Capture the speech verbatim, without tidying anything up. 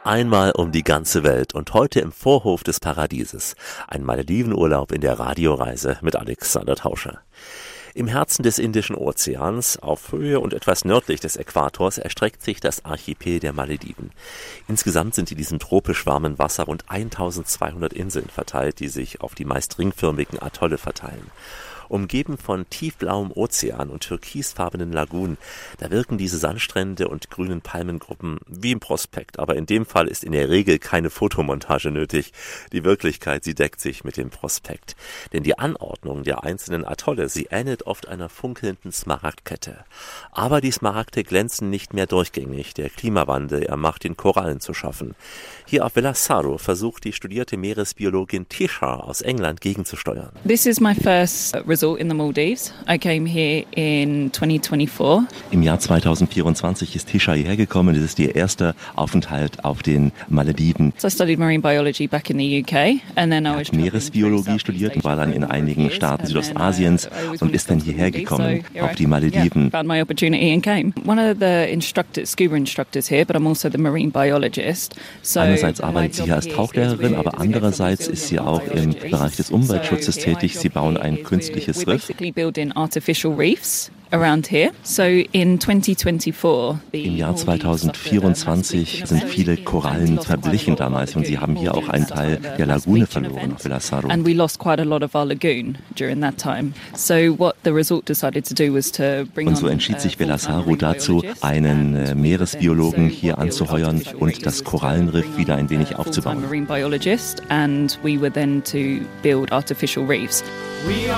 Einmal um die ganze Welt und heute im Vorhof des Paradieses. Ein Maledivenurlaub in der Radioreise mit Alexander Tauscher. Im Herzen des Indischen Ozeans, auf Höhe und etwas nördlich des Äquators, erstreckt sich das Archipel der Malediven. Insgesamt sind in diesem tropisch warmen Wasser rund eintausendzweihundert Inseln verteilt, die sich auf die meist ringförmigen Atolle verteilen. Umgeben von tiefblauem Ozean und türkisfarbenen Lagunen, da wirken diese Sandstrände und grünen Palmengruppen wie im Prospekt. Aber in dem Fall ist in der Regel keine Fotomontage nötig. Die Wirklichkeit, sie deckt sich mit dem Prospekt. Denn die Anordnung der einzelnen Atolle, sie ähnelt oft einer funkelnden Smaragdkette. Aber die Smaragde glänzen nicht mehr durchgängig. Der Klimawandel, er macht den Korallen zu schaffen. Hier auf Velasaro versucht die studierte Meeresbiologin Tisha aus England gegenzusteuern. This is my first resort in the Maldives. I came here in twenty twenty-four. Im Jahr zweitausendvierundzwanzig ist Tisha hierher gekommen. Das ist ihr erster Aufenthalt auf den Malediven. So I studied marine biology back in the U K and then I was Meeresbiologie studiert und war dann in einigen Staaten Südostasiens und ist dann hierher gekommen auf die Malediven. Found my opportunity and came. One of the instructors, scuba instructors here, but I'm also the marine biologist. So einerseits arbeitet sie hier als Tauchlehrerin, aber andererseits ist sie auch im Bereich des Umweltschutzes tätig. Sie bauen ein künstliches Riff. Around here. So in twenty twenty-four, Im Jahr zweitausendvierundzwanzig sind viele Korallen verblichen damals und sie haben hier auch einen Teil der Lagune verloren auf Velasaro. And we lost quite a lot of our lagoon during that time. So what the resort decided to do was to bring Und so entschied sich Velasaro dazu, einen äh, Meeresbiologen hier anzuheuern und das Korallenriff wieder ein wenig aufzubauen. Marine biologist, and we were then to build artificial reefs.